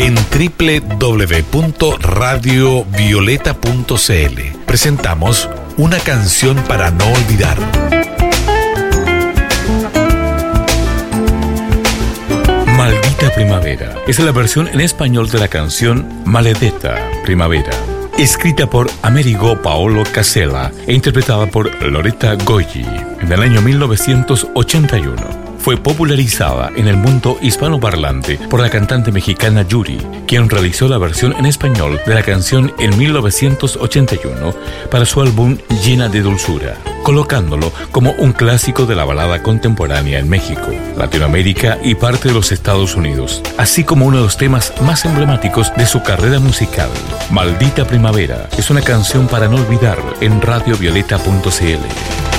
en www.radiovioleta.cl. Presentamos Una canción para no olvidar. Maldita Primavera es la versión en español de la canción Maledetta Primavera, escrita por Amerigo Paolo Casella e interpretada por Loretta Goggi en el año 1981. Fue popularizada en el mundo hispanoparlante por la cantante mexicana Yuri, quien realizó la versión en español de la canción en 1981 para su álbum Llena de Dulzura, colocándolo como un clásico de la balada contemporánea en México, Latinoamérica y parte de los Estados Unidos, así como uno de los temas más emblemáticos de su carrera musical. Maldita Primavera es una canción para no olvidar en radiovioleta.cl.